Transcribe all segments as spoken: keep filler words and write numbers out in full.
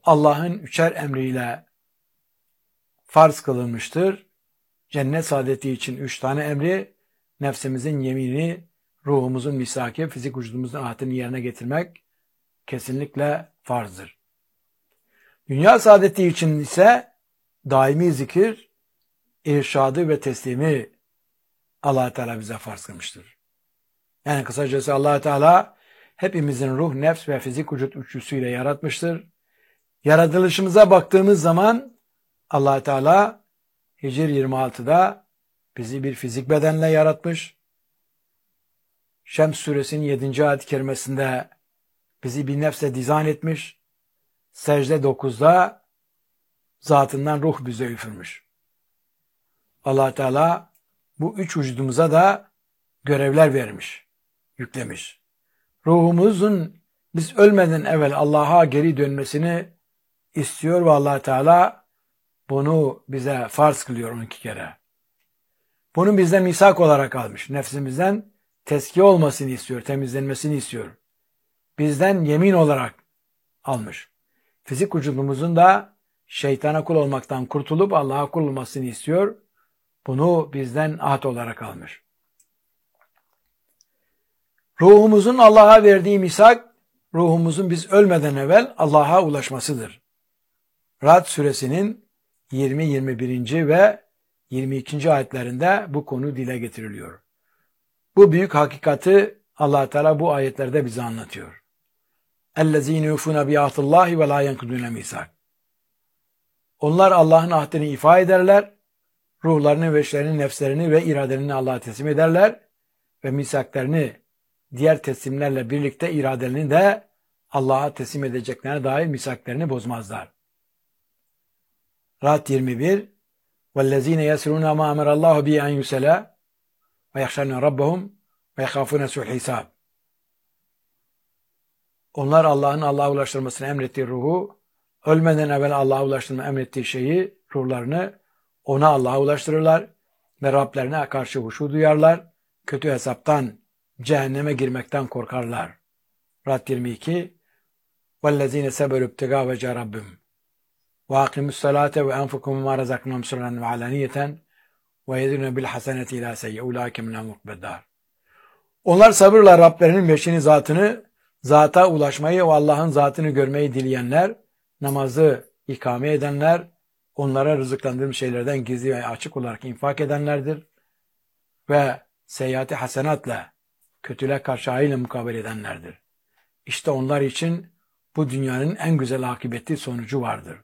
Allah'ın üçer emriyle farz kılınmıştır. Cennet saadeti için üç tane emri, nefsimizin yemini, ruhumuzun misaki, fizik vücudumuzun ahdini yerine getirmek kesinlikle farzdır. Dünya saadeti için ise daimi zikir, irşadı ve teslimi Allah Teala bize farz kılmıştır. Yani kısacası Allah Teala hepimizin ruh, nefs ve fizik vücut üçlüsüyle yaratmıştır. Yaratılışımıza baktığımız zaman Allah Teala Hicr yirmi altıda bizi bir fizik bedenle yaratmış. Şems suresinin yedinci ayet-i kerimesinde bizi bir nefse dizayn etmiş. Secde dokuzda zatından ruh bize üfürmüş. Allah Teala bu üç vücudumuza da görevler vermiş, yüklemiş. Ruhumuzun biz ölmeden evvel Allah'a geri dönmesini istiyor ve Allah Teala bunu bize farz kılıyor on iki kere. Bunu bizden misak olarak almış. Nefsimizden tezkiye olmasını istiyor, temizlenmesini istiyor. Bizden yemin olarak almış. Fizik vücudumuzun da şeytana kul olmaktan kurtulup Allah'a kul olmasını istiyor. Bunu bizden ahd olarak almış. Ruhumuzun Allah'a verdiği misak, ruhumuzun biz ölmeden evvel Allah'a ulaşmasıdır. Ra'd suresinin yirmi, yirmi birinci ve yirmi ikinci ayetlerinde bu konu dile getiriliyor. Bu büyük hakikati Allah Teala bu ayetlerde bize anlatıyor. اَلَّذ۪ينَ يُفُونَ بِيَعْتِ اللّٰهِ وَلَا يَنْكُدُونَ مِيثَاقَ. Onlar Allah'ın ahdini ifa ederler, ruhlarını, veçlerini, nefslerini ve iradelerini Allah'a teslim ederler ve misaklarını diğer teslimlerle birlikte iradelerini de Allah'a teslim edeceklerine dair misaklarını bozmazlar. Ra'd yirmi bir وَالَّذ۪ينَ يَسْرُونَ مَا أَمَرَ اللّٰهُ بِي أَنْ يُسَلَى وَيَخْشَرْنَ رَبَّهُمْ وَيَخَافُونَ سُوءَ الْحِسَابِ. Onlar Allah'ın Allah'a ulaştırmasını emrettiği ruhu, ölmeden evvel Allah'a ulaştırma emrettiği şeyi, ruhlarını ona Allah'a ulaştırırlar ve Rablerine karşı huşu duyarlar. Kötü hesaptan, cehenneme girmekten korkarlar. Ra'd yirmi iki وَالَّذ۪ينَ سَبَرُوا ابْتِغَاءَ وَجْهَ رَبِّهِمْ وَاقِمُوا الصَّلَاةَ وَاَنْفِقُوا مِمَّا رَزَقْنَاهُمْ سِرًّا وَعَلَانِيَةً وَيَدْعُونَ بِالْحَسَنَةِ إِلَى سَيِّئَةٍ أُولَٰئِكَ مِنَ الْمُقْبَدَّارِ. Onlar sabırla Rablerinin beşini zatını, zata ulaşmayı ve Allah'ın zatını görmeyi dileyenler, namazı ikame edenler, onlara rızıklandırmış şeylerden gizli ve açık olarak infak edenlerdir ve seyyiati hasenatla, kötüle karşı hayırla mukabele edenlerdir. İşte onlar için bu dünyanın en güzel akıbeti sonucu vardır.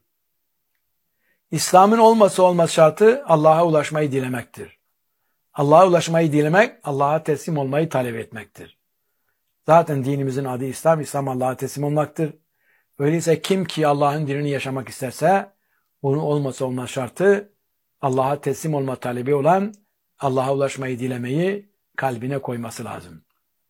İslam'ın olması olmaz şartı Allah'a ulaşmayı dilemektir. Allah'a ulaşmayı dilemek, Allah'a teslim olmayı talep etmektir. Zaten dinimizin adı İslam, İslam Allah'a teslim olmaktır. Öyleyse kim ki Allah'ın dinini yaşamak isterse, bunun olması olmaz şartı Allah'a teslim olma talebi olan, Allah'a ulaşmayı dilemeyi kalbine koyması lazım.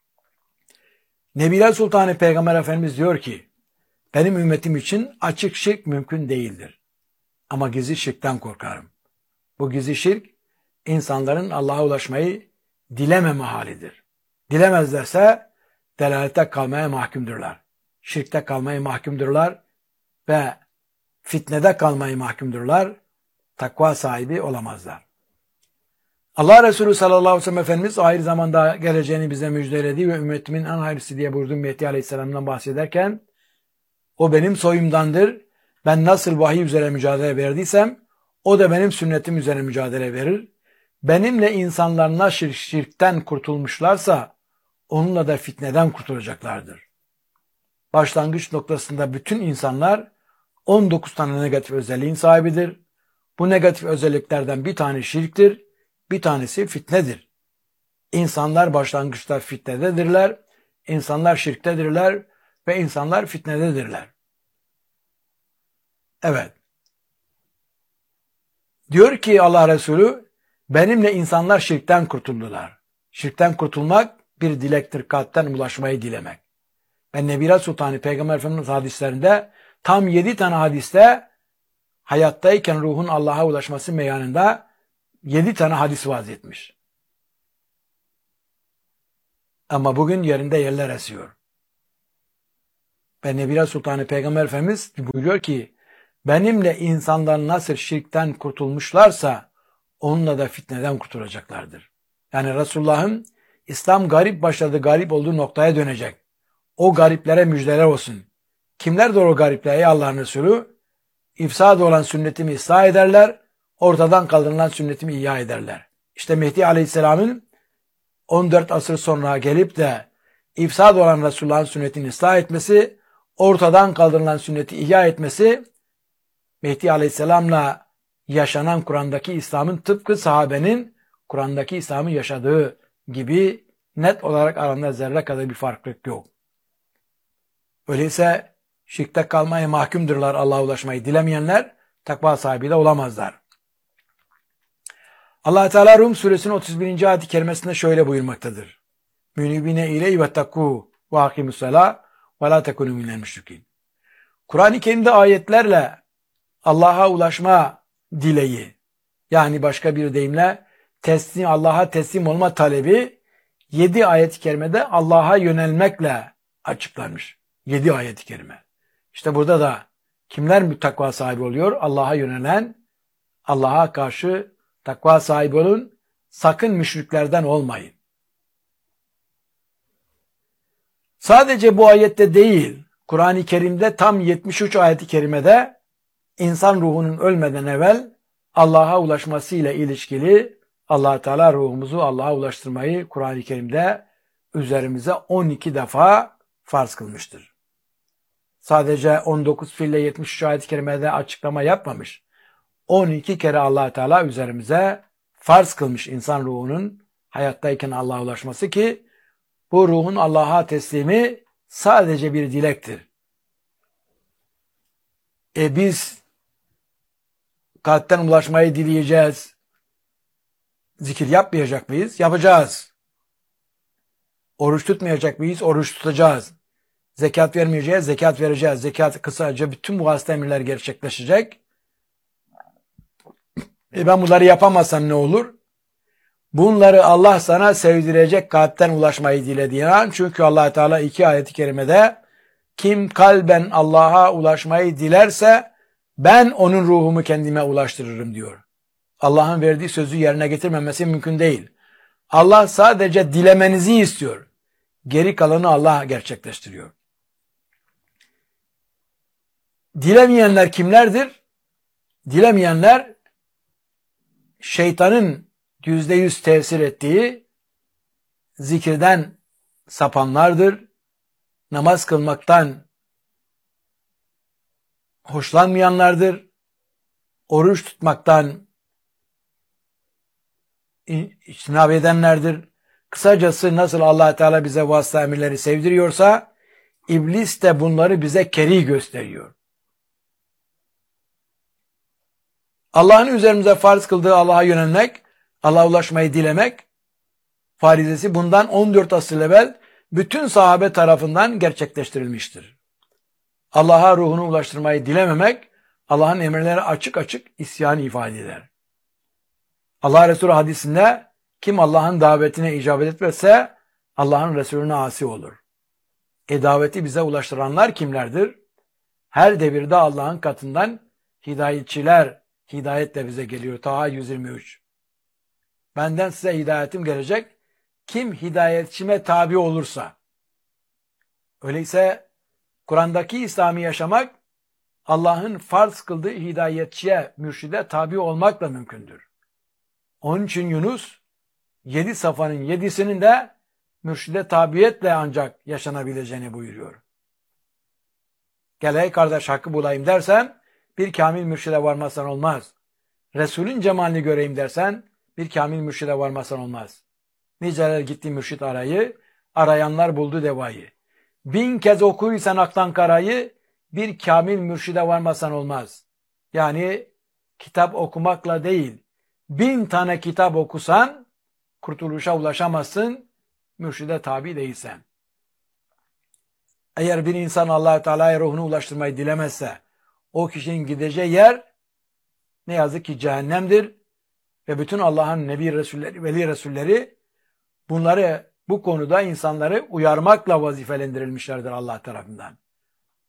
Nebiler Sultanı Peygamber Efendimiz diyor ki, benim ümmetim için açık şirk mümkün değildir. Ama gizli şirkten korkarım. Bu gizli şirk, insanların Allah'a ulaşmayı dilememe halidir. Dilemezlerse delalete kalmaya mahkumdurlar. Şirkte kalmaya mahkumdurlar ve fitnede kalmaya mahkumdurlar. Takva sahibi olamazlar. Allah Resulü sallallahu aleyhi ve sellem Efendimiz ahir zamanda geleceğini bize müjdeledi ve ümmetimin en hayırlısı diye buyurduğum Mehdi Aleyhisselam'dan bahsederken, o benim soyumdandır. Ben nasıl vahiy üzere mücadele verdiysem, o da benim sünnetim üzere mücadele verir. Benimle insanlar nasıl şirkten kurtulmuşlarsa, onunla da fitneden kurtulacaklardır. Başlangıç noktasında bütün insanlar on dokuz tane negatif özelliğin sahibidir. Bu negatif özelliklerden bir tane şirktir, bir tanesi fitnedir. İnsanlar başlangıçta fitnededirler, insanlar şirktedirler ve insanlar fitnededirler. Evet. Diyor ki Allah Resulü, benimle insanlar şirkten kurtuldular. Şirkten kurtulmak bir dilektir, kalpten ulaşmayı dilemek. Ve Nebiler Sultanı Peygamber Efendimiz hadislerinde tam yedi tane hadiste hayattayken ruhun Allah'a ulaşması meyanında yedi tane hadis vaaz etmiş. Ama bugün yerinde yerler esiyor. Ve Nebire Sultanı Peygamber Efendimiz buyuruyor ki benimle insanlar nasıl şirkten kurtulmuşlarsa onunla da fitneden kurtulacaklardır. Yani Resulullah'ın İslam garip başladı, garip olduğu noktaya dönecek. O gariplere müjdeler olsun. Kimlerdir o garipler ey Allah'ın Resulü? İfsad olan sünnetimi ıslah ederler, ortadan kaldırılan sünnetimi ihya ederler. İşte Mehdi Aleyhisselam'ın on dört asır sonra gelip de ifsad olan Resulullah'ın sünnetini ıslah etmesi, ortadan kaldırılan sünneti ihya etmesi, Mehdi Aleyhisselam'la yaşanan Kur'an'daki İslam'ın tıpkı sahabenin Kur'an'daki İslam'ı yaşadığı gibi net olarak arasında zerre kadar bir farklılık yok. Öyleyse şirkte kalmaya mahkumdurlar Allah'a ulaşmayı dilemeyenler, takva sahibi de olamazlar. Allah Teala Rum suresinin otuz birinci ayet-i kerimesinde şöyle buyurmaktadır. Münibine ile ve takku ve akimussalâ ve la tekunu minel müşrikin. Kur'an-ı Kerim'de ayetlerle Allah'a ulaşma dileği, yani başka bir deyimle teslim, Allah'a teslim olma talebi yedi ayet-i kerimede Allah'a yönelmekle açıklanmış. Yedi ayet-i kerime. İşte burada da kimler takva sahibi oluyor? Allah'a yönelen, Allah'a karşı takva sahibi olun, sakın müşriklerden olmayın. Sadece bu ayette değil, Kur'an-ı Kerim'de tam yetmiş üç ayet-i kerimede insan ruhunun ölmeden evvel Allah'a ulaşmasıyla ilişkili Allah Teala ruhumuzu Allah'a ulaştırmayı Kur'an-ı Kerim'de üzerimize on iki defa farz kılmıştır. Sadece on dokuz fiille yetmiş üç ayet-i kerimede açıklama yapmamış. on iki kere Allah Teala üzerimize farz kılmış insan ruhunun hayattayken Allah'a ulaşması ki bu ruhun Allah'a teslimi sadece bir dilektir. E biz kalpten ulaşmayı dileyeceğiz. Zikir yapmayacak mıyız? Yapacağız. Oruç tutmayacak mıyız? Oruç tutacağız. Zekat vermeyeceğiz, zekat vereceğiz. Zekat kısaca bütün bu vasıta emirler gerçekleşecek. E ben bunları yapamazsam ne olur? Bunları Allah sana sevdirecek kalpten ulaşmayı dilediğin an. Çünkü Allah Teala iki ayet-i kerimede kim kalben Allah'a ulaşmayı dilerse ben onun ruhumu kendime ulaştırırım diyor. Allah'ın verdiği sözü yerine getirmemesi mümkün değil. Allah sadece dilemenizi istiyor. Geri kalanı Allah gerçekleştiriyor. Dilemeyenler kimlerdir? Dilemeyenler şeytanın yüzde yüz tesir ettiği zikirden sapanlardır. Namaz kılmaktan hoşlanmayanlardır. Oruç tutmaktan içtinab edenlerdir. Kısacası nasıl Allah Teala bize vasıta emirleri sevdiriyorsa iblis de bunları bize kerih gösteriyor. Allah'ın üzerimize farz kıldığı Allah'a yönelmek, Allah'a ulaşmayı dilemek farizesi bundan on dört asır evvel bütün sahabe tarafından gerçekleştirilmiştir. Allah'a ruhunu ulaştırmayı dilememek, Allah'ın emirleri açık açık isyanı ifade eder. Allah Resulü hadisinde kim Allah'ın davetine icabet etmezse Allah'ın Resulüne asi olur. E daveti bize ulaştıranlar kimlerdir? Her devirde Allah'ın katından hidayetçiler hidayetle bize geliyor. Taha yüz yirmi üç. Benden size hidayetim gelecek. Kim hidayetçime tabi olursa. Öyleyse Kur'an'daki İslam'ı yaşamak Allah'ın farz kıldığı hidayetçiye, mürşide tabi olmakla mümkündür. Onun için Yunus yedi safhanın yedisinin de mürşide tabiyetle ancak yaşanabileceğini buyuruyor. Gel ey kardeş hakkı bulayım dersen bir kamil mürşide varmazsan olmaz. Resulün cemalini göreyim dersen bir kamil mürşide varmazsan olmaz. Niceler gitti mürşit arayı, arayanlar buldu devayı. Bin kez okuysan aktan karayı, bir kamil mürşide varmazsan olmaz. Yani kitap okumakla değil, bin tane kitap okusan kurtuluşa ulaşamazsın, mürşide tabi değilsen. Eğer bir insan Allah-u Teala'ya ruhunu ulaştırmayı dilemezse, o kişinin gideceği yer ne yazık ki cehennemdir. Ve bütün Allah'ın Nebi Resulleri, Veli Resulleri bunları bu konuda insanları uyarmakla vazifelendirilmişlerdir Allah tarafından.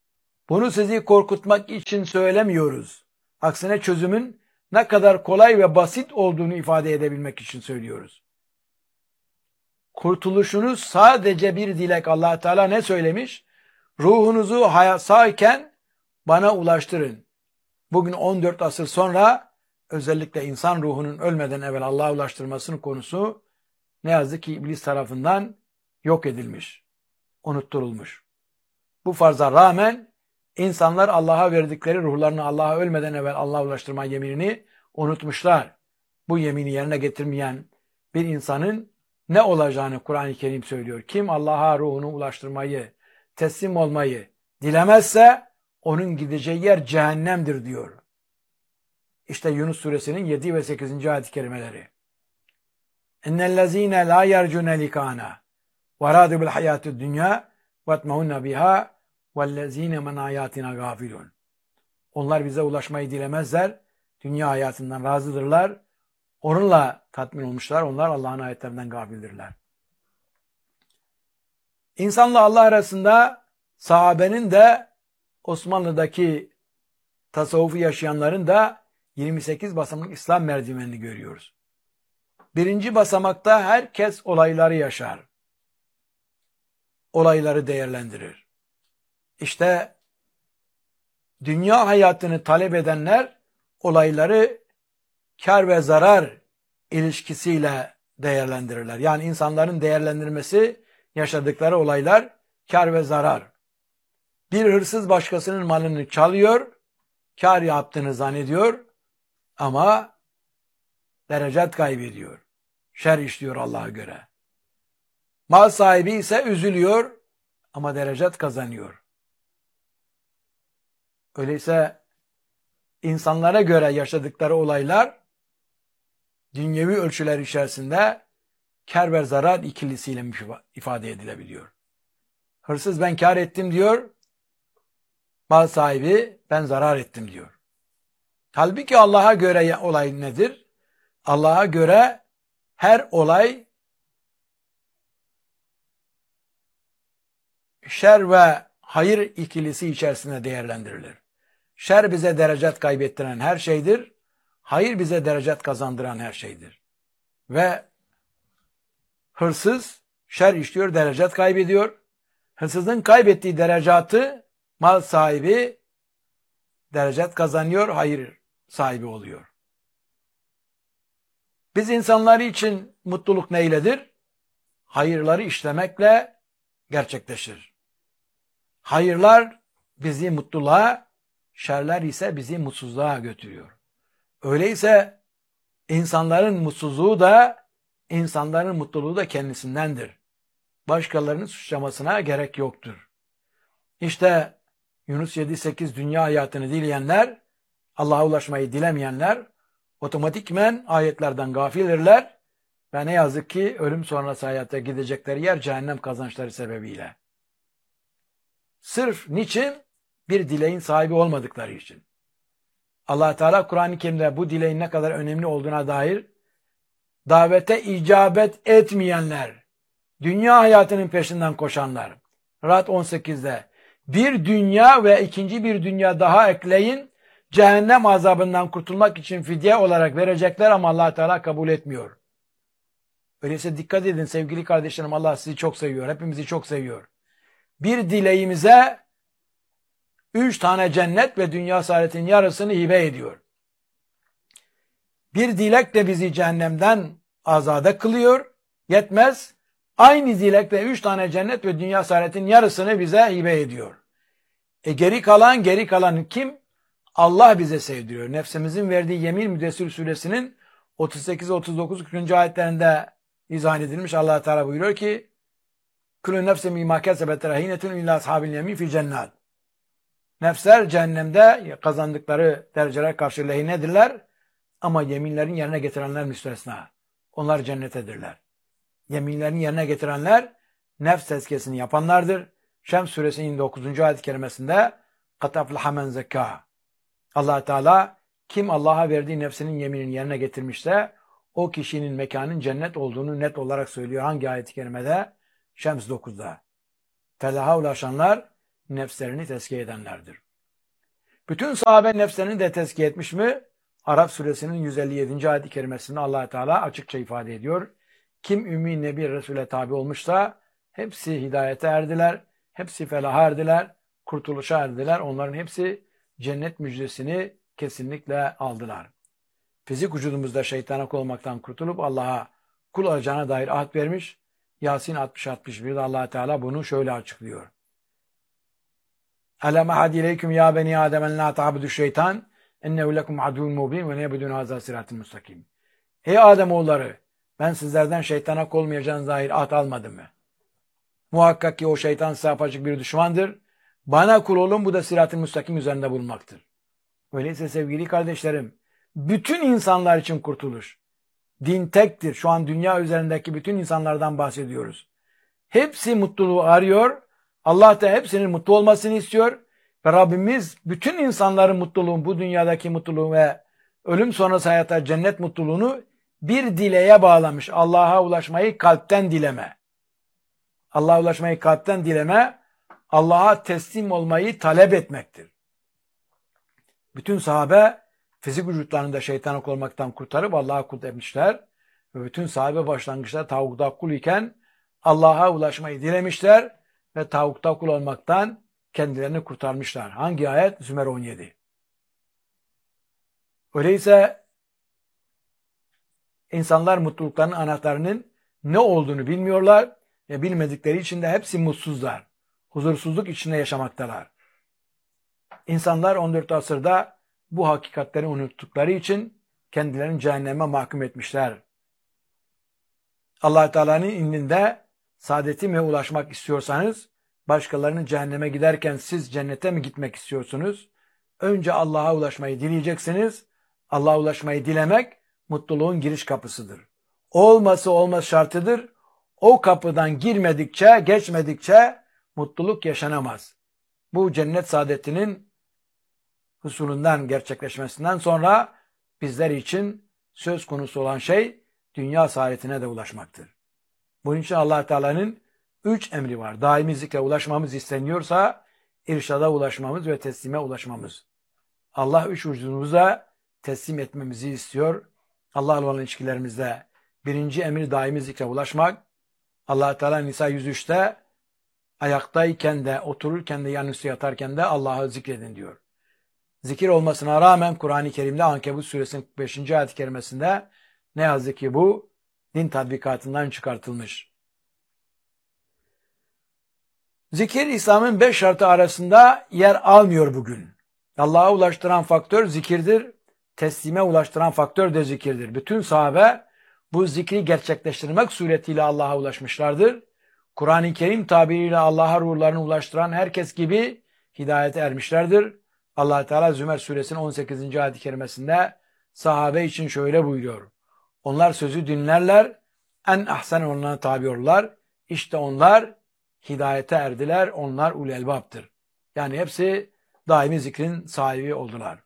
Bunu sizi korkutmak için söylemiyoruz. Aksine çözümün ne kadar kolay ve basit olduğunu ifade edebilmek için söylüyoruz. Kurtuluşunuz sadece bir dilek. Allah Teala ne söylemiş? Ruhunuzu sağken bana ulaştırın. Bugün on dört asır sonra özellikle insan ruhunun ölmeden evvel Allah'a ulaştırmasının konusu ne yazık ki iblis tarafından yok edilmiş, unutturulmuş. Bu farza rağmen insanlar Allah'a verdikleri ruhlarını Allah'a ölmeden evvel Allah'a ulaştırma yeminini unutmuşlar. Bu yemini yerine getirmeyen bir insanın ne olacağını Kur'an-ı Kerim söylüyor. Kim Allah'a ruhunu ulaştırmayı, teslim olmayı dilemezse onun gideceği yer cehennemdir diyor. İşte Yunus suresinin yedi ve sekizinci ayet-i kerimeleri. اِنَّ la yercune likana ve râdü bil hayâtü dünya ve etmehunne biha vellezîne men âyâtina gâfilun. Onlar bize ulaşmayı dilemezler. Dünya hayatından razıdırlar. Onunla tatmin olmuşlar. Onlar Allah'ın ayetlerinden gafildirler. İnsanla Allah arasında sahabenin de Osmanlı'daki tasavvufu yaşayanların da yirmi sekiz basamak İslam merdivenini görüyoruz. Birinci basamakta herkes olayları yaşar. Olayları değerlendirir. İşte dünya hayatını talep edenler olayları kar ve zarar ilişkisiyle değerlendirirler. Yani insanların değerlendirmesi yaşadıkları olaylar kar ve zarar. Bir hırsız başkasının malını çalıyor, kar yaptığını zannediyor ama derecat kaybediyor. Şer işliyor Allah'a göre. Mal sahibi ise üzülüyor ama derecat kazanıyor. Öyleyse insanlara göre yaşadıkları olaylar dünyevi ölçüler içerisinde kar ve zarar ikilisiyle ifade edilebiliyor. Hırsız ben kar ettim diyor, mal sahibi ben zarar ettim diyor. Halbuki Allah'a göre olay nedir? Allah'a göre her olay şer ve hayır ikilisi içerisinde değerlendirilir. Şer bize derecat kaybettiren her şeydir. Hayır bize derecat kazandıran her şeydir. Ve hırsız şer işliyor, derecat kaybediyor. Hırsızın kaybettiği derecatı mal sahibi derecat kazanıyor, hayır sahibi oluyor. Biz insanları için mutluluk neyledir? Hayırları işlemekle gerçekleşir. Hayırlar bizi mutluluğa, şerler ise bizi mutsuzluğa götürüyor. Öyleyse insanların mutsuzluğu da, insanların mutluluğu da kendisindendir. Başkalarının suçlamasına gerek yoktur. İşte Yunus yedi sekiz dünya hayatını dileyenler, Allah'a ulaşmayı dilemeyenler, otomatikmen ayetlerden gafildirler ve ne yazık ki ölüm sonrası hayata gidecekleri yer cehennem kazançları sebebiyle. Sırf niçin? Bir dileğin sahibi olmadıkları için. Allah Teala Kur'an-ı Kerim'de bu dileğin ne kadar önemli olduğuna dair davete icabet etmeyenler, dünya hayatının peşinden koşanlar. Ra'd on sekizde bir dünya ve ikinci bir dünya daha ekleyin, cehennem azabından kurtulmak için fidye olarak verecekler ama Allah Teala kabul etmiyor. Öyleyse dikkat edin sevgili kardeşlerim, Allah sizi çok seviyor, hepimizi çok seviyor. Bir dileğimize üç tane cennet ve dünya saadetinin yarısını hibe ediyor. Bir dilek de bizi cehennemden azade kılıyor, yetmez. Aynı dilekle üç tane cennet ve dünya saadetinin yarısını bize hibe ediyor. E geri kalan, geri kalan kim? Allah bize sevdiriyor. Nefsimizin verdiği yemin Müddessir suresinin otuz sekiz otuz dokuz kırkıncı ayetlerinde izah edilmiş. Allah Teala buyuruyor ki: "Kullu nefsin mimma kesebet rehinetun illa ashabil yemin fi cennet." Nefsler cehennemde kazandıkları dereceler karşı lehinedirler ama yeminlerin yerine getirenler müstesna. Onlar cennetedirler. Yeminlerini yerine getirenler nefs tezkiyesini yapanlardır. Şems suresinin yirmi dokuzuncu ayet-i kerimesinde "Kat aflaha men zekâ." Allah Teala kim Allah'a verdiği nefsinin yeminini yerine getirmişse o kişinin mekanın cennet olduğunu net olarak söylüyor. Hangi ayet-i kerimede? Şems dokuzda. Felaha ulaşanlar nefslerini tezkiye edenlerdir. Bütün sahabe nefslerini de tezkiye etmiş mi? Araf suresinin yüz elli yedinci ayet-i kerimesinde Allah Teala açıkça ifade ediyor. Kim Ümmi Nebi Resul'e tabi olmuşsa hepsi hidayete erdiler, hepsi felaha erdiler, kurtuluşa erdiler. Onların hepsi cennet müjdesini kesinlikle aldılar. Fizik vücudumuzda şeytana kul olmaktan kurtulup Allah'a kul olacağına dair ahd vermiş. Yasin altmış altmış bir'de Allah Teala bunu şöyle açıklıyor. Elem ahad ileyküm ya beni Adem en la ta'budu şeytan ennehu lekum aduvun mubin ve nebudun hazâ sıratın müstakim. Ey Ademoğulları, ben sizlerden şeytana kul olmayacağınıza dair ahd almadım mı? Muhakkak ki o şeytan size apaçık bir düşmandır. Bana kul olun, bu da sırat-ı müstakim üzerinde bulunmaktır. Öyleyse sevgili kardeşlerim, bütün insanlar için kurtuluş. Din tektir. Şu an dünya üzerindeki bütün insanlardan bahsediyoruz. Hepsi mutluluğu arıyor. Allah da hepsinin mutlu olmasını istiyor. Ve Rabbimiz bütün insanların mutluluğun, bu dünyadaki mutluluğu ve ölüm sonrası hayata cennet mutluluğunu bir dileğe bağlamış. Allah'a ulaşmayı kalpten dileme. Allah'a ulaşmayı kalpten dileme, Allah'a teslim olmayı talep etmektir. Bütün sahabe fizik vücutlarını da şeytana kul olmaktan kurtarıp Allah'a kul etmişler. Ve bütün sahabe başlangıçta tavukta kul iken Allah'a ulaşmayı dilemişler ve tavukta kul olmaktan kendilerini kurtarmışlar. Hangi ayet? Zümer on yedi. Öyleyse insanlar mutlulukların anahtarının ne olduğunu bilmiyorlar ve bilmedikleri için de hepsi mutsuzlar. Huzursuzluk içinde yaşamaktalar. İnsanlar on dört asırda bu hakikatleri unuttukları için kendilerini cehenneme mahkum etmişler. Allah Teala'nın indinde saadetime ulaşmak istiyorsanız, başkalarının cehenneme giderken siz cennete mi gitmek istiyorsunuz? Önce Allah'a ulaşmayı dileyeceksiniz. Allah'a ulaşmayı dilemek mutluluğun giriş kapısıdır. Olması olmaz şartıdır. O kapıdan girmedikçe, geçmedikçe mutluluk yaşanamaz. Bu cennet saadetinin husulünden gerçekleşmesinden sonra bizler için söz konusu olan şey dünya saadetine de ulaşmaktır. Bunun için Allah Teala'nın üç emri var. Daimi zikre ulaşmamız isteniyorsa irşada ulaşmamız ve teslime ulaşmamız. Allah üç vücudumuza teslim etmemizi istiyor. Allah'la olan ilişkilerimizde birinci emir daimi zikre ulaşmak. Allah Teala Nisa yüz üç'te ayaktayken de, otururken de, yanüstü yatarken de Allah'ı zikredin diyor. Zikir olmasına rağmen Kur'an-ı Kerim'de Ankebut suresinin beşinci ayet-i kerimesinde ne yazık ki bu din tatbikatından çıkartılmış. Zikir İslam'ın beş şartı arasında yer almıyor bugün. Allah'a ulaştıran faktör zikirdir. Teslime ulaştıran faktör de zikirdir. Bütün sahabe bu zikri gerçekleştirmek suretiyle Allah'a ulaşmışlardır. Kur'an-ı Kerim tabiriyle Allah'a ruhlarını ulaştıran herkes gibi hidayete ermişlerdir. Allah Teala Zümer suresinin on sekizinci ayet-i kerimesinde sahabe için şöyle buyuruyor. Onlar sözü dinlerler, en ahsen onlara tabi olurlar. İşte onlar hidayete erdiler, onlar ulul elbaptır. Yani hepsi daimi zikrin sahibi oldular.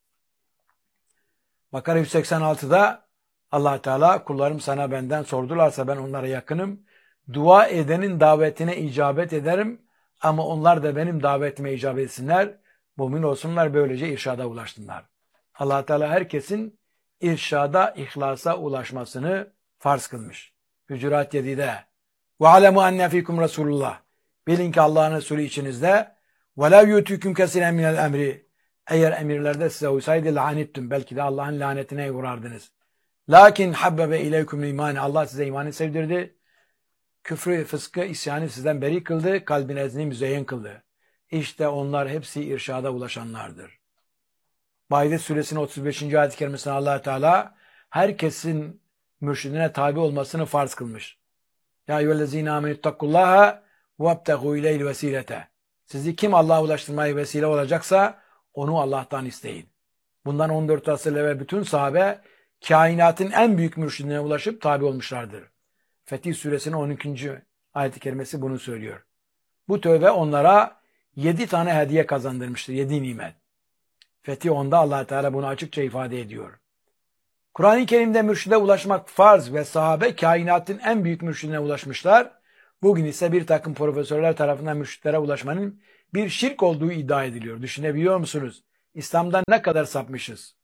Bakara yüz seksen altı'da Allah Teala kullarım sana benden sordularsa ben onlara yakınım. Dua edenin davetine icabet ederim ama onlar da benim davetime icabet etsinler. Mümin olsunlar, böylece irşada ulaşsınlar. Allah Teala herkesin irşada, ihlasa ulaşmasını farz kılmış. Hücurat yedi'de ve alemu enne fikum Resulullah. Bilin ki Allah'ın Resulü içinizde ve la yutüküm kesiren minel emri. Eğer emirlerde size uysaydı lanettim. Belki de Allah'ın lanetine uğrardınız. Lakin habbebe ileyküm iman. Allah size imanı sevdirdi. Küfrü, fıskı, isyanı sizden beri kıldı. Kalbinizi müzeyyen kıldı. İşte onlar hepsi irşada ulaşanlardır. Maide suresinin otuz beşinci ayet-i kerimesinde Allah Teala herkesin mürşidine tabi olmasını farz kılmış. Ya eyyühellezine amenüttakullaha vebtegû ileyl vesilete. Sizi kim Allah'a ulaştırmaya vesile olacaksa onu Allah'tan isteyin. Bundan on dört asır evvel bütün sahabe kainatın en büyük mürşidine ulaşıp tabi olmuşlardır. Fetih suresinin on ikinci ayet-i kerimesi bunu söylüyor. Bu tövbe onlara yedi tane hediye kazandırmıştır. Yedi nimet. Fetih onda Allah Teala bunu açıkça ifade ediyor. Kur'an-ı Kerim'de mürşide ulaşmak farz ve sahabe kainatın en büyük mürşidine ulaşmışlar. Bugün ise bir takım profesörler tarafından mürşitlere ulaşmanın bir şirk olduğu iddia ediliyor. Düşünebiliyor musunuz? İslam'dan ne kadar sapmışız?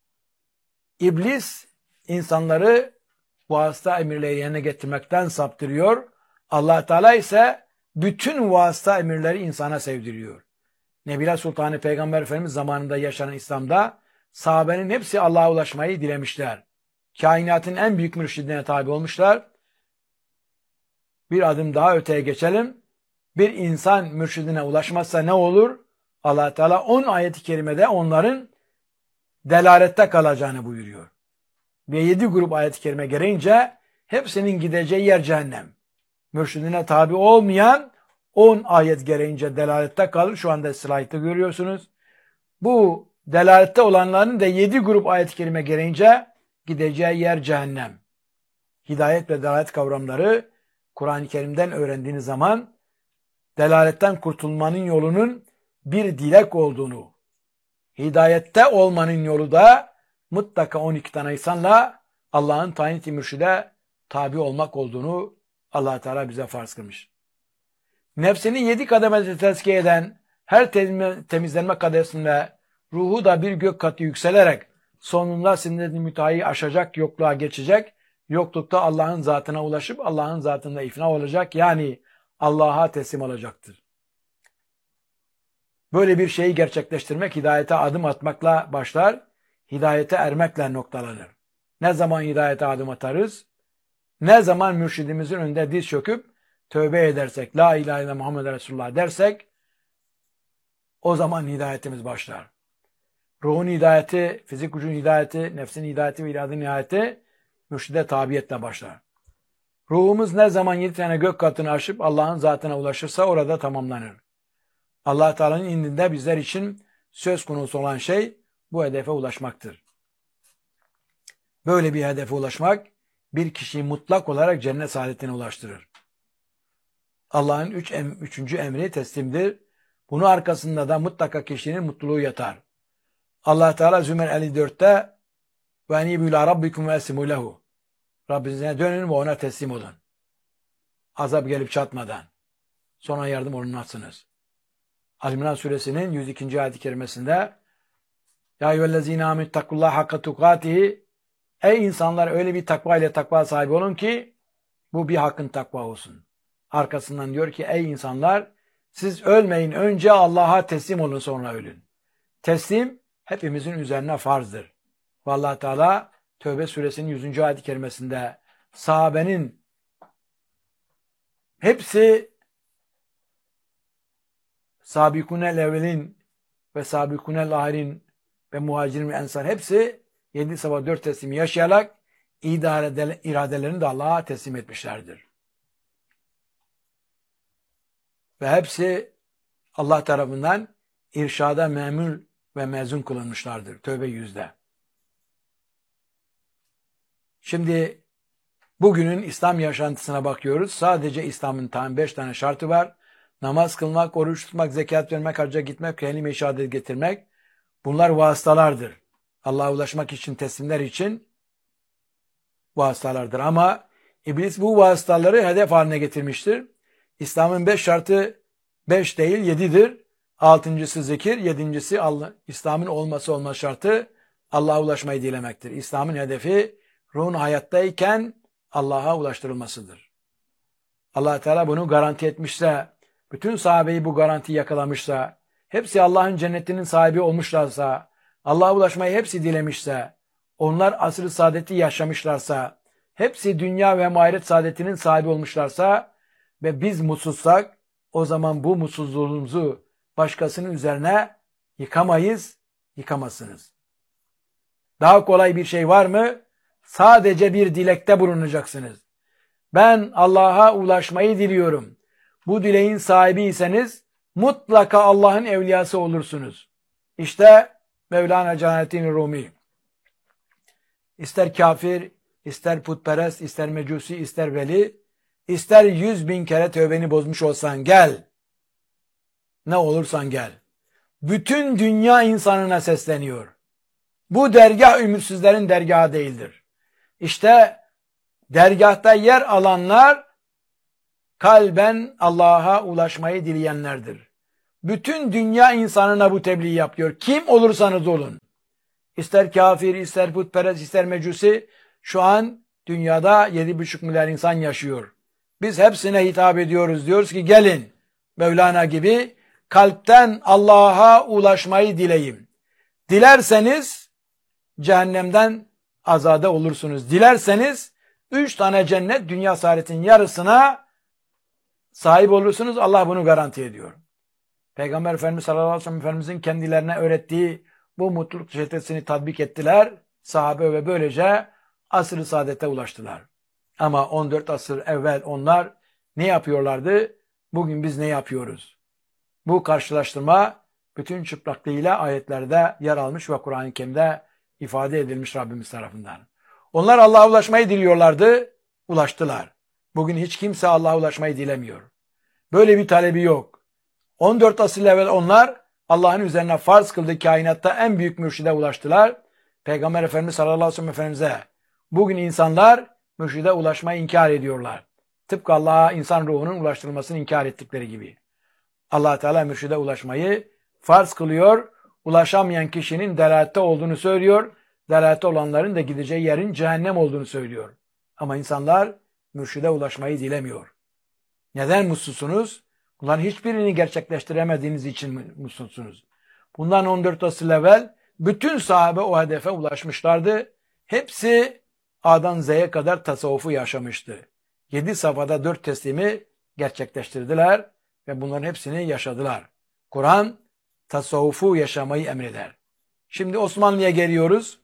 İblis insanları vasıta emirleri yerine getirmekten saptırıyor. Allah Teala ise bütün vasıta emirleri insana sevdiriyor. Nebiler Sultanı Peygamber Efendimiz zamanında yaşanan İslam'da sahabenin hepsi Allah'a ulaşmayı dilemişler. Kainatın en büyük mürşidine tabi olmuşlar. Bir adım daha öteye geçelim. Bir insan mürşidine ulaşmazsa ne olur? Allah Teala on ayet-i kerimede onların delalette kalacağını buyuruyor. Ve yedi grup ayet-i kerime gereğince hepsinin gideceği yer cehennem. Mürşidine tabi olmayan on ayet gereğince delalette kalır. Şu anda slaytta görüyorsunuz. Bu delalette olanların da yedi grup ayet-i kerime gereğince gideceği yer cehennem. Hidayet ve delalet kavramları Kur'an-ı Kerim'den öğrendiğiniz zaman delaletten kurtulmanın yolunun bir dilek olduğunu, hidayette olmanın yolu da mutlaka on iki tane insanla Allah'ın tayin-i mürşide tabi olmak olduğunu Allah Teala bize farz kılmış. Nefsini yedi kademede tezkiye eden her temizlenme kademesinde ruhu da bir gök katı yükselerek sonunda sinnet-i müteahhyi aşacak, yokluğa geçecek, yoklukta Allah'ın zatına ulaşıp Allah'ın zatında ifna olacak, yani Allah'a teslim olacaktır. Böyle bir şeyi gerçekleştirmek hidayete adım atmakla başlar, hidayete ermekle noktalanır. Ne zaman hidayete adım atarız? Ne zaman mürşidimizin önünde diz çöküp tövbe edersek, la ilahe illallah Muhammed Resulullah dersek, o zaman hidayetimiz başlar. Ruhun hidayeti, fizik gücün hidayeti, nefsin hidayeti ve iradenin hidayeti mürşide tabiyetle başlar. Ruhumuz ne zaman yedi tane gök katını aşıp Allah'ın zatına ulaşırsa orada tamamlanır. Allah Teala'nın indinde bizler için söz konusu olan şey bu hedefe ulaşmaktır. Böyle bir hedefe ulaşmak bir kişiyi mutlak olarak cennet saadetine ulaştırır. Allah'ın üç em, üçüncü emri teslimdir. Bunun arkasında da mutlaka kişinin mutluluğu yatar. Allah Teala Zümer elli dörtte ve enibu ila rabbikum ve eslimu lehu. Rabbinize dönün ve ona teslim olun. Azap gelip çatmadan. Sonra yardım olunmazsınız. Al-İmran suresinin yüz ikinci ayet-i kerimesinde Ya eyyühellezine amenüttakullaha hakka tukatihi. Ey insanlar, öyle bir takva ile takva sahibi olun ki bu bir hakkın takva olsun. Arkasından diyor ki ey insanlar, siz ölmeyin, önce Allah'a teslim olun, sonra ölün. Teslim hepimizin üzerine farzdır. Vallahi Teala Tövbe suresinin yüzüncü ayet-i kerimesinde sahabenin hepsi sabikunel evvelin ve sabikunel ahirin ve muhacirin ve ensar hepsi yedi sabah dört teslimi yaşayarak iradelerini de Allah'a teslim etmişlerdir. Ve hepsi Allah tarafından irşada memur ve mezun kılınmışlardır. Tövbe yüzde. Şimdi bugünün İslam yaşantısına bakıyoruz. Sadece İslam'ın tam beş tane şartı var. Namaz kılmak, oruç tutmak, zekat vermek, hacca gitmek, kelime-i şehadet getirmek. Bunlar vasıtalardır. Allah'a ulaşmak için, teslimler için vasıtalardır. Ama İblis bu vasıtaları hedef haline getirmiştir. İslam'ın beş şartı beş değil yedidir. Altıncısı zikir, yedincisi Allah. İslam'ın olması olmaz şartı Allah'a ulaşmayı dilemektir. İslam'ın hedefi ruhun hayattayken Allah'a ulaştırılmasıdır. Allah Teala bunu garanti etmişse, bütün sahabeyi bu garantiyi yakalamışsa, hepsi Allah'ın cennetinin sahibi olmuşlarsa, Allah'a ulaşmayı hepsi dilemişse, onlar asr-ı saadeti yaşamışlarsa, hepsi dünya ve ahiret saadetinin sahibi olmuşlarsa ve biz mutsuzsak, o zaman bu mutsuzluğumuzu başkasının üzerine yıkamayız, yıkamazsınız. Daha kolay bir şey var mı? Sadece bir dilekte bulunacaksınız. Ben Allah'a ulaşmayı diliyorum. Bu dileğin sahibiyseniz mutlaka Allah'ın evliyası olursunuz. İşte Mevlana Celaleddin Rumi. İster kafir, ister putperest, ister mecusi, ister veli, ister yüz bin kere tövbeni bozmuş olsan gel. Ne olursan gel. Bütün dünya insanına sesleniyor. Bu dergah ümitsizlerin dergahı değildir. İşte dergahta yer alanlar kalben Allah'a ulaşmayı dileyenlerdir. Bütün dünya insanına bu tebliğ yapıyor. Kim olursanız olun. İster kafir, ister putperest, ister mecusi, şu an dünyada yedi buçuk milyar insan yaşıyor. Biz hepsine hitap ediyoruz. Diyoruz ki gelin Mevlana gibi kalpten Allah'a ulaşmayı dileyin. Dilerseniz cehennemden azade olursunuz. Dilerseniz üç tane cennet dünya saadetinin yarısına sahip olursunuz. Allah bunu garanti ediyor. Peygamber Efendimiz sallallahu aleyhi ve sellem Efendimizin kendilerine öğrettiği bu mutluluk çetesini tatbik ettiler. Sahabe ve böylece asr-ı saadete ulaştılar. Ama on dört asır evvel onlar ne yapıyorlardı? Bugün biz ne yapıyoruz? Bu karşılaştırma bütün çıplaklığıyla ayetlerde yer almış ve Kur'an-ı Kerim'de ifade edilmiş Rabbimiz tarafından. Onlar Allah'a ulaşmayı diliyorlardı, ulaştılar. Bugün hiç kimse Allah'a ulaşmayı dilemiyor. Böyle bir talebi yok. on dört asır evvel onlar Allah'ın üzerine farz kıldığı kainatta en büyük mürşide ulaştılar. Peygamber Efendimiz sallallahu aleyhi ve sellem Efendimiz'e. Bugün insanlar mürşide ulaşmayı inkar ediyorlar. Tıpkı Allah'a insan ruhunun ulaştırılmasını inkar ettikleri gibi. Allah Teala mürşide ulaşmayı farz kılıyor. Ulaşamayan kişinin delalette olduğunu söylüyor. Delalette olanların da gideceği yerin cehennem olduğunu söylüyor. Ama insanlar mürşide ulaşmayı dilemiyor. Neden mutsuzsunuz? Bunların hiçbirini gerçekleştiremediğiniz için mutsuzsunuz. Bundan on dört asır evvel bütün sahabe o hedefe ulaşmışlardı. Hepsi A'dan Z'ye kadar tasavvufu yaşamıştı. Yedi safhada dört teslimi gerçekleştirdiler ve bunların hepsini yaşadılar. Kur'an tasavvufu yaşamayı emreder. Şimdi Osmanlı'ya geliyoruz.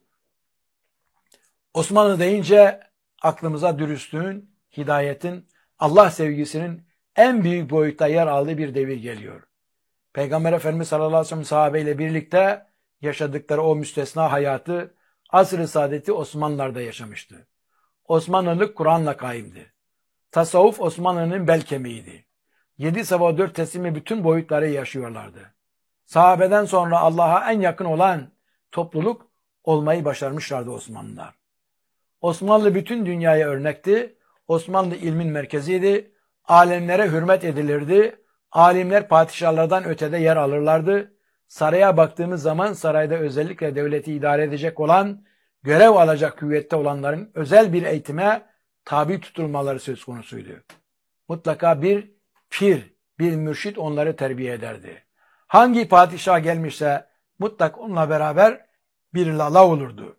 Osmanlı deyince aklımıza dürüstlüğün, hidayetin, Allah sevgisinin en büyük boyutta yer aldığı bir devir geliyor. Peygamber Efendimiz sallallahu aleyhi ve sellem sahabeyle birlikte yaşadıkları o müstesna hayatı asr-ı saadeti Osmanlılar'da yaşamıştı. Osmanlılık Kur'an'la kaimdi. Tasavvuf Osmanlı'nın bel kemiğiydi. Yedi sabah dört teslimi bütün boyutları yaşıyorlardı. Sahabeden sonra Allah'a en yakın olan topluluk olmayı başarmışlardı Osmanlılar. Osmanlı bütün dünyaya örnekti. Osmanlı ilmin merkeziydi. Alemlere hürmet edilirdi. Alimler padişahlardan ötede yer alırlardı. Saraya baktığımız zaman sarayda özellikle devleti idare edecek olan, görev alacak kuvvette olanların özel bir eğitime tabi tutulmaları söz konusuydu. Mutlaka bir pir, bir mürşit onları terbiye ederdi. Hangi padişah gelmişse mutlaka onunla beraber bir lala olurdu.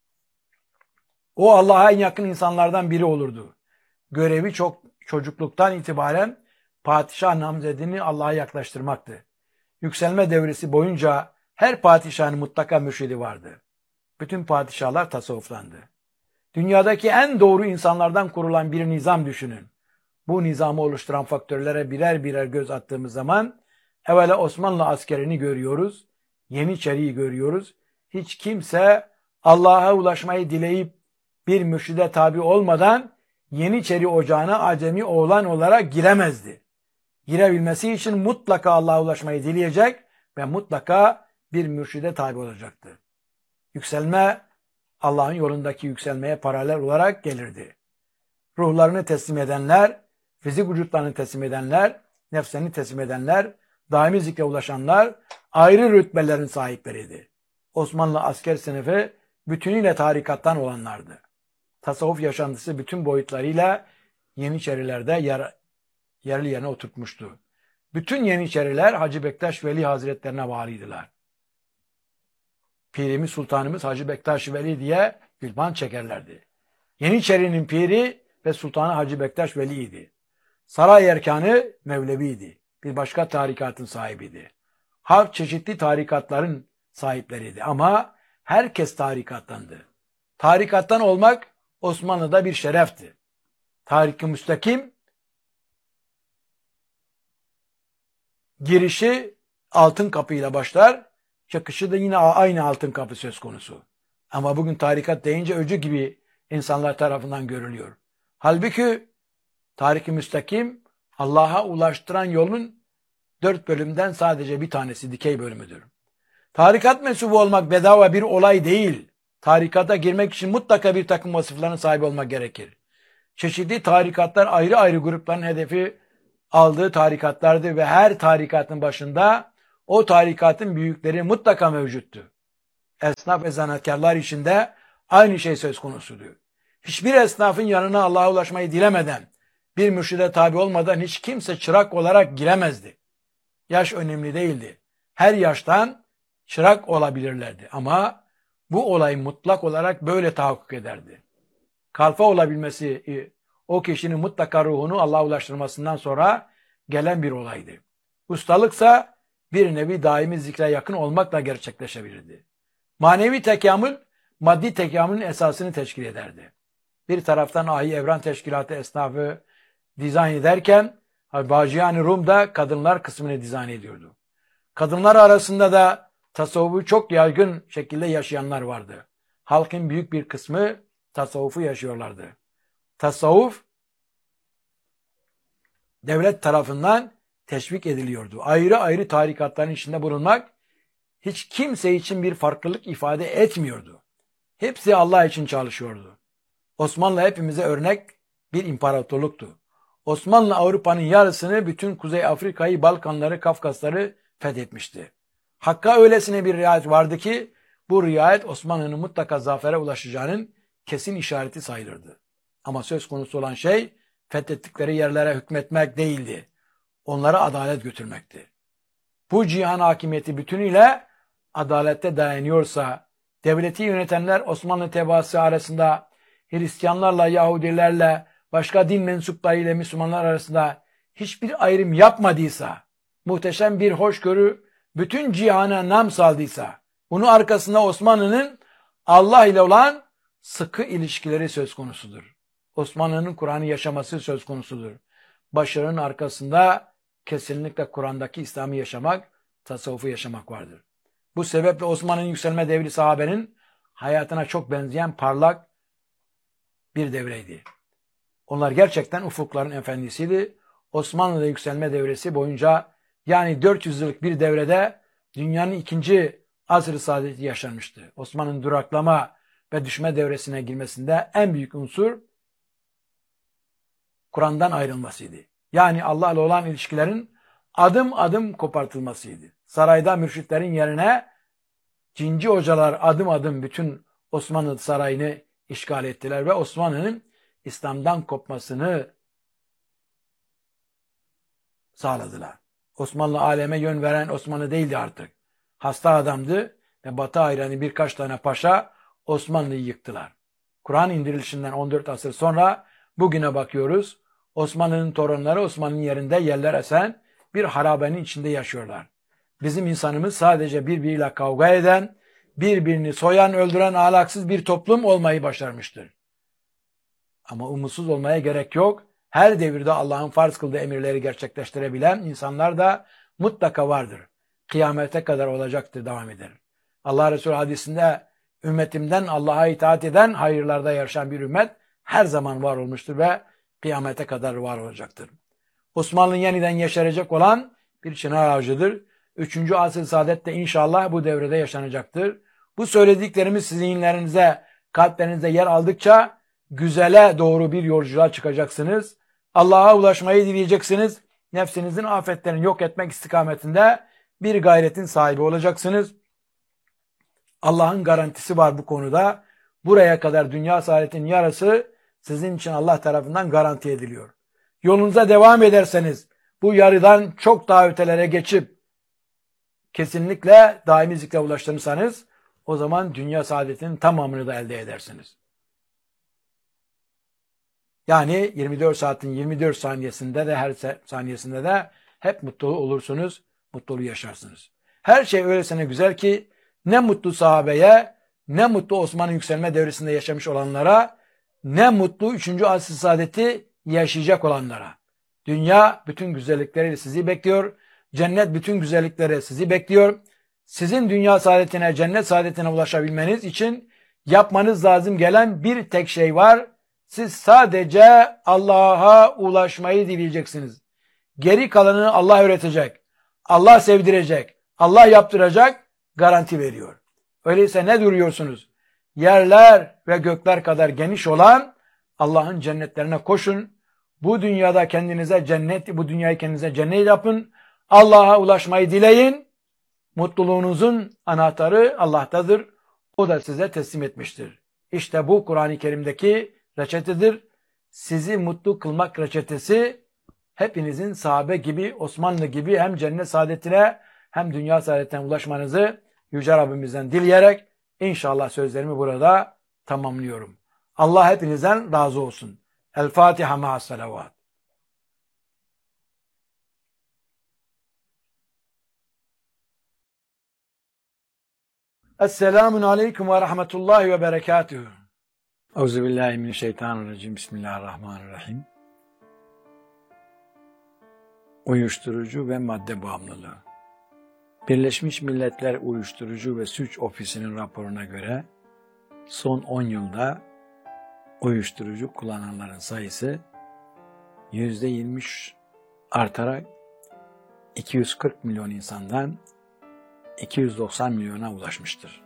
O Allah'a en yakın insanlardan biri olurdu. Görevi çok çocukluktan itibaren padişah namzedini Allah'a yaklaştırmaktı. Yükselme devresi boyunca her padişahın mutlaka mürşidi vardı. Bütün padişahlar tasavvuflandı. Dünyadaki en doğru insanlardan kurulan bir nizam düşünün. Bu nizamı oluşturan faktörlere birer birer göz attığımız zaman evvela Osmanlı askerini görüyoruz, Yeniçeri'yi görüyoruz. Hiç kimse Allah'a ulaşmayı dileyip bir mürşide tabi olmadan Yeniçeri ocağına acemi oğlan olarak giremezdi. Girebilmesi için mutlaka Allah'a ulaşmayı dileyecek ve mutlaka bir mürşide tabi olacaktı. Yükselme Allah'ın yolundaki yükselmeye paralel olarak gelirdi. Ruhlarını teslim edenler, fizik vücutlarını teslim edenler, nefslerini teslim edenler, daimi zikre ulaşanlar ayrı rütbelerin sahipleriydi. Osmanlı asker sınıfı bütünüyle tarikattan olanlardı. Tasavvuf yaşantısı bütün boyutlarıyla Yeniçerilerde yer, yerli yerine oturtmuştu. Bütün Yeniçeriler Hacı Bektaş Veli Hazretlerine bağlıydılar. Pirimiz Sultanımız Hacı Bektaş Veli diye gülban çekerlerdi. Yeniçerinin piri ve sultanı Hacı Bektaş Veli'ydi. Saray erkanı Mevlevi'ydi. Bir başka tarikatın sahibiydi. Halk çeşitli tarikatların sahipleriydi ama herkes tarikattandı. Tarikattan olmak Osmanlı'da bir şerefti. Tarik-i müstakim girişi altın kapıyla başlar, çıkışı da yine aynı altın kapı söz konusu. Ama bugün tarikat deyince öcü gibi insanlar tarafından görülüyor. Halbuki tarik-i müstakim Allah'a ulaştıran yolun dört bölümden sadece bir tanesi dikey bölümüdür. Tarikat mensubu olmak bedava bir olay değil. Tarikata girmek için mutlaka bir takım vasıfların sahibi olmak gerekir. Çeşitli tarikatlar ayrı ayrı grupların hedefi aldığı tarikatlardı ve her tarikatın başında o tarikatın büyükleri mutlaka mevcuttu. Esnaf ve zanaatkarlar içinde aynı şey söz konusudur. Hiçbir esnafın yanına Allah'a ulaşmayı dilemeden, bir mürşide tabi olmadan hiç kimse çırak olarak giremezdi. Yaş önemli değildi. Her yaştan çırak olabilirlerdi. Ama bu olay mutlak olarak böyle tahakkuk ederdi. Kalfa olabilmesi o kişinin mutlaka ruhunu Allah'a ulaştırmasından sonra gelen bir olaydı. Ustalıksa bir nevi daimi zikre yakın olmakla gerçekleşebilirdi. Manevi tekamül, maddi tekamülün esasını teşkil ederdi. Bir taraftan Ahi Evran Teşkilatı esnafı dizayn ederken, Bacı-i Rum da kadınlar kısmını dizayn ediyordu. Kadınlar arasında da tasavvufu çok yaygın şekilde yaşayanlar vardı. Halkın büyük bir kısmı tasavvufu yaşıyorlardı. Tasavvuf devlet tarafından teşvik ediliyordu. Ayrı ayrı tarikatların içinde bulunmak hiç kimse için bir farklılık ifade etmiyordu. Hepsi Allah için çalışıyordu. Osmanlı hepimize örnek bir imparatorluktu. Osmanlı Avrupa'nın yarısını, bütün Kuzey Afrika'yı, Balkanları, Kafkasları fethetmişti. Hakka öylesine bir riayet vardı ki bu riayet Osmanlı'nın mutlaka zafere ulaşacağının kesin işareti sayılırdı. Ama söz konusu olan şey fethettikleri yerlere hükmetmek değildi. Onlara adalet götürmekti. Bu cihan hakimiyeti bütünüyle adalette dayanıyorsa, devleti yönetenler Osmanlı tebaası arasında Hristiyanlarla, Yahudilerle, başka din mensuplarıyla Müslümanlar arasında hiçbir ayrım yapmadıysa, muhteşem bir hoşgörü bütün cihana nam saldıysa, bunun arkasında Osmanlı'nın Allah ile olan sıkı ilişkileri söz konusudur. Osmanlı'nın Kur'an'ı yaşaması söz konusudur. Başarının arkasında kesinlikle Kur'an'daki İslam'ı yaşamak, tasavvufu yaşamak vardır. Bu sebeple Osmanlı'nın yükselme devri sahabenin hayatına çok benzeyen parlak bir devreydi. Onlar gerçekten ufukların efendisiydi. Osmanlı'da yükselme devresi boyunca, yani dört yüz yıllık bir devrede dünyanın ikinci asr-ı saadeti yaşanmıştı. Osmanlı'nın duraklama ve düşme devresine girmesinde en büyük unsur Kur'an'dan ayrılmasıydı. Yani Allah ile olan ilişkilerin adım adım kopartılmasıydı. Sarayda mürşitlerin yerine cinci hocalar adım adım bütün Osmanlı sarayını işgal ettiler ve Osmanlı'nın İslam'dan kopmasını sağladılar. Osmanlı aleme yön veren Osmanlı değildi artık. Hasta adamdı ve Batı hayranı birkaç tane paşa Osmanlı'yı yıktılar. Kur'an indirilişinden on dört asır sonra bugüne bakıyoruz. Osmanlı'nın torunları Osmanlı'nın yerinde yerler esen bir harabenin içinde yaşıyorlar. Bizim insanımız sadece birbiriyle kavga eden, birbirini soyan, öldüren ahlaksız bir toplum olmayı başarmıştır. Ama umutsuz olmaya gerek yok. Her devirde Allah'ın farz kıldığı emirleri gerçekleştirebilen insanlar da mutlaka vardır. Kıyamete kadar olacaktır, devam eder. Allah Resulü hadisinde ümmetimden Allah'a itaat eden, hayırlarda yarışan bir ümmet her zaman var olmuştur ve kıyamete kadar var olacaktır. Osmanlı yeniden yeşerecek olan bir çınar ağacıdır. Üçüncü asr-ı saadet de inşallah bu devrede yaşanacaktır. Bu söylediklerimiz zihinlerinize, kalplerinize yer aldıkça güzele doğru bir yolculuğa çıkacaksınız. Allah'a ulaşmayı dileyeceksiniz. Nefsinizin afetlerini yok etmek istikametinde bir gayretin sahibi olacaksınız. Allah'ın garantisi var bu konuda. Buraya kadar dünya saadetinin yarısı sizin için Allah tarafından garanti ediliyor. Yolunuza devam ederseniz bu yarıdan çok daha ötelere geçip kesinlikle daimi zikre ulaştırırsanız o zaman dünya saadetinin tamamını da elde edersiniz. Yani yirmi dört saatin yirmi dört saniyesinde de her saniyesinde de hep mutlu olursunuz, mutluluğu yaşarsınız. Her şey öylesine güzel ki ne mutlu sahabeye, ne mutlu Osmanlı yükselme devresinde yaşamış olanlara, ne mutlu üçüncü asr-ı saadeti yaşayacak olanlara. Dünya bütün güzellikleriyle sizi bekliyor. Cennet bütün güzellikleriyle sizi bekliyor. Sizin dünya saadetine, cennet saadetine ulaşabilmeniz için yapmanız lazım gelen bir tek şey var. Siz sadece Allah'a ulaşmayı dileyeceksiniz. Geri kalanını Allah öğretecek. Allah sevdirecek. Allah yaptıracak. Garanti veriyor. Öyleyse ne duruyorsunuz? Yerler ve gökler kadar geniş olan Allah'ın cennetlerine koşun. Bu dünyada kendinize cennet, bu dünyayı kendinize cennet yapın. Allah'a ulaşmayı dileyin. Mutluluğunuzun anahtarı Allah'tadır. O da size teslim etmiştir. İşte bu Kur'an-ı Kerim'deki reçetedir. Sizi mutlu kılmak reçetesi hepinizin sahabe gibi, Osmanlı gibi hem cennet saadetine hem dünya saadetine ulaşmanızı Yüce Rabbimizden dileyerek inşallah sözlerimi burada tamamlıyorum. Allah hepinizden razı olsun. El Fatiha ma'as salavat. Esselamun aleyküm ve rahmetullahi ve berekatuhu. Euzubillahimineşşeytanirracim. Bismillahirrahmanirrahim. Uyuşturucu ve madde bağımlılığı. Birleşmiş Milletler Uyuşturucu ve Suç Ofisi'nin raporuna göre son on yılda uyuşturucu kullananların sayısı yüzde yirmi artarak iki yüz kırk milyon insandan iki yüz doksan milyona ulaşmıştır.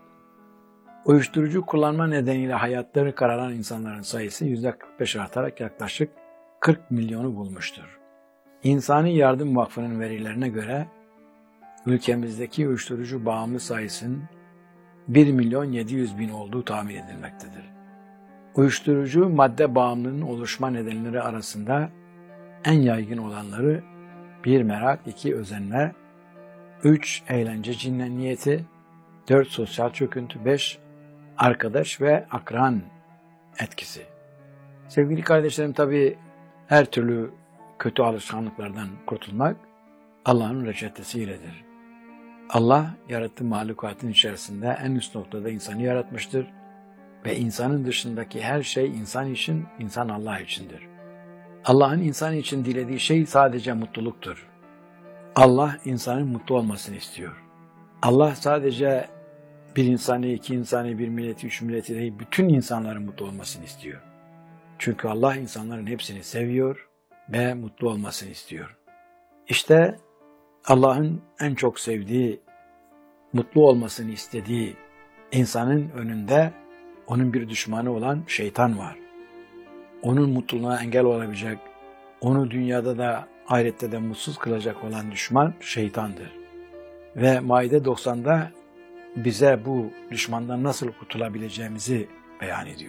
Uyuşturucu kullanma nedeniyle hayatları kararan insanların sayısı yüzde kırk beş artarak yaklaşık kırk milyonu bulmuştur. İnsani Yardım Vakfı'nın verilerine göre ülkemizdeki uyuşturucu bağımlı sayısının bir milyon yedi yüz bin olduğu tahmin edilmektedir. Uyuşturucu madde bağımlılığının oluşma nedenleri arasında en yaygın olanları bir merak, iki özenme, üç eğlence cinniyeti, dört sosyal çöküntü, beş arkadaş ve akran etkisi. Sevgili kardeşlerim, tabii her türlü kötü alışkanlıklardan kurtulmak Allah'ın reçetesiyledir. Allah yarattığı mahlukatın içerisinde en üst noktada insanı yaratmıştır ve insanın dışındaki her şey insan için, insan Allah içindir. Allah'ın insan için dilediği şey sadece mutluluktur. Allah insanın mutlu olmasını istiyor. Allah sadece bir insanı, iki insanı, bir milleti, üç milleti değil, bütün insanların mutlu olmasını istiyor. Çünkü Allah insanların hepsini seviyor ve mutlu olmasını istiyor. İşte Allah'ın en çok sevdiği, mutlu olmasını istediği insanın önünde onun bir düşmanı olan şeytan var. Onun mutluluğuna engel olabilecek, onu dünyada da ahirette de mutsuz kılacak olan düşman şeytandır. Ve Maide doksan'da bize bu düşmandan nasıl kurtulabileceğimizi beyan ediyor.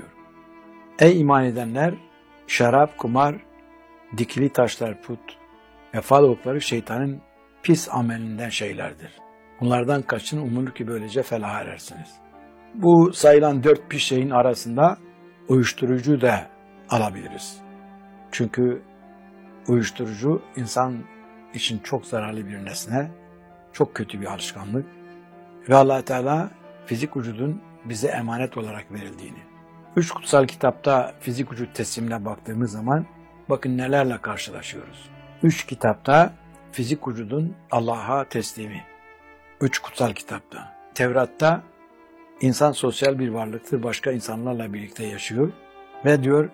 Ey iman edenler! Şarap, kumar, dikili taşlar, put ve fal okları şeytanın pis amelinden şeylerdir. Bunlardan kaçın, umulur ki böylece felaha erersiniz. Bu sayılan dört pis şeyin arasında uyuşturucu da alabiliriz. Çünkü uyuşturucu insan için çok zararlı bir nesne, çok kötü bir alışkanlık ve Allah Teala fizik vücudun bize emanet olarak verildiğini. Üç kutsal kitapta fizik vücut teslimine baktığımız zaman bakın nelerle karşılaşıyoruz. Üç kitapta fizik vücudun Allah'a teslimi. Üç kutsal kitapta. Tevrat'ta insan sosyal bir varlıktır, başka insanlarla birlikte yaşıyor ve diyor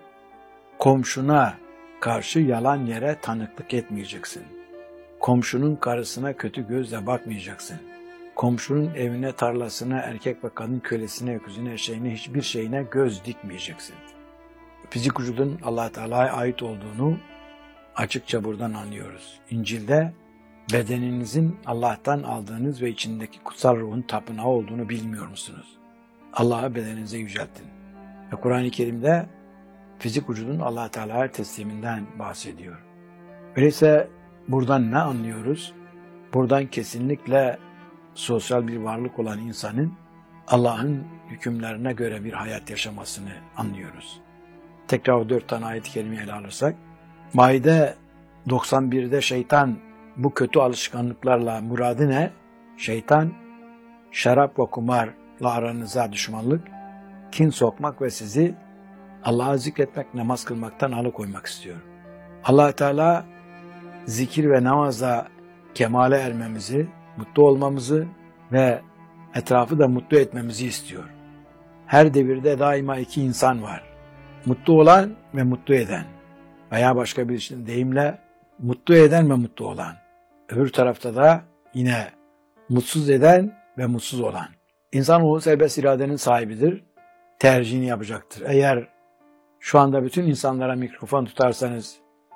komşuna karşı yalan yere tanıklık etmeyeceksin. Komşunun karısına kötü gözle bakmayacaksın. Komşunun evine, tarlasına, erkek ve kadın kölesine, öküzüne, eşeğine, hiçbir şeyine göz dikmeyeceksin. Fizik vücudun Allah Teala'ya ait olduğunu açıkça buradan anlıyoruz. İncil'de bedeninizin Allah'tan aldığınız ve içindeki kutsal ruhun tapınağı olduğunu bilmiyor musunuz? Allah'a bedeninize yüceltin. Ve Kur'an-ı Kerim'de fizik vücudun Allah Teala'ya tesliminden bahsediyor. Öyleyse buradan ne anlıyoruz? Buradan kesinlikle sosyal bir varlık olan insanın Allah'ın hükümlerine göre bir hayat yaşamasını anlıyoruz. Tekrar o dört tane ayet-i kerimeyi ele alırsak, Maide doksan birde şeytan bu kötü alışkanlıklarla muradı ne? Şeytan, şarap ve kumarla aranıza düşmanlık, kin sokmak ve sizi Allah'a zikretmek, namaz kılmaktan alıkoymak istiyor. Allah Teala zikir ve namazla kemale ermemizi, mutlu olmamızı ve etrafı da mutlu etmemizi istiyor. Her devirde daima iki insan var. Mutlu olan ve mutlu eden. Veya başka bir deyimle mutlu eden ve mutlu olan. Öbür tarafta da yine mutsuz eden ve mutsuz olan. İnsanoğlu serbest iradenin sahibidir. Tercihini yapacaktır. Eğer şu anda bütün insanlara mikrofon tutarsanız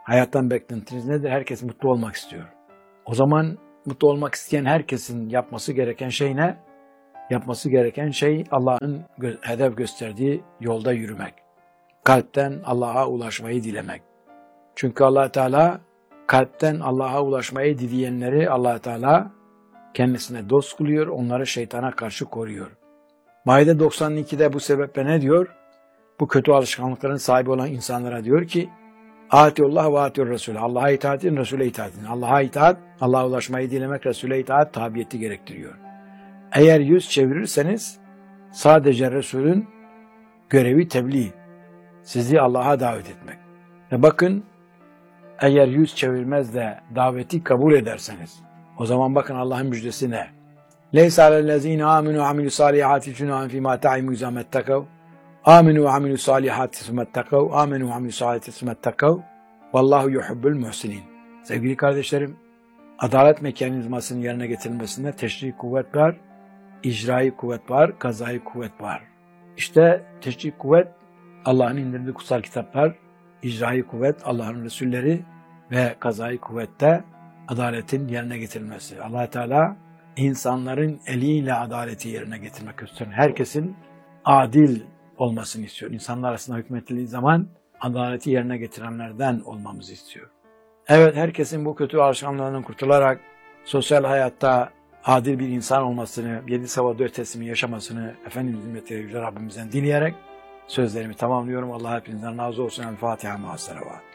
Hayattan beklentiniz nedir? Herkes mutlu olmak istiyor. O zaman mutlu olmak isteyen herkesin yapması gereken şey ne? Yapması gereken şey Allah'ın gö- hedef gösterdiği yolda yürümek. Kalpten Allah'a ulaşmayı dilemek. Çünkü Allah Teala kalpten Allah'a ulaşmayı dileyenleri Allah Teala kendisine dost kılıyor, onları şeytana karşı koruyor. Maide doksan ikide bu sebeple ne diyor? Bu kötü alışkanlıkların sahibi olan insanlara diyor ki Atiullah ve atiur Resul. Allah'a itaat edin, Resul'e itaat edin. Allah'a itaat, Allah'a ulaşmayı dilemek, Resul'e itaat, tabiyeti gerektiriyor. Eğer yüz çevirirseniz sadece Resul'ün görevi tebliğ, sizi Allah'a davet etmek. Ve bakın eğer yüz çevirmez de daveti kabul ederseniz o zaman bakın Allah'ın müjdesi ne? Leysa alellezine aminu ve amilü salihati cunahun fîmâ ta'imu izâmettekav. Aminu ve amilü salihati sümettekav. Aminu ve amilü salihati sümettekav. Vallahu yuhibbul muhsinin. Sevgili kardeşlerim, adalet mekanizmasının yerine getirilmesinde teşri kuvvet var, icrai kuvvet var, kazai kuvvet var. İşte teşri kuvvet Allah'ın indirdiği kutsal kitaplar, icrai kuvvet Allah'ın Resulleri ve kazai kuvvette adaletin yerine getirilmesi. Allah Teala insanların eliyle adaleti yerine getirmek istiyor. Herkesin adil olmasını istiyor. İnsanlar arasında hükmettiği zaman adaleti yerine getirenlerden olmamızı istiyor. Evet, herkesin bu kötü alışkanlığından kurtularak sosyal hayatta adil bir insan olmasını, yedi sabah dört teslimi yaşamasını Efendimiz hizmetleri Yüce Rabbimizden dileyerek sözlerimi tamamlıyorum. Allah hepinizden razı olsun. El Fatiha ma'as salavat.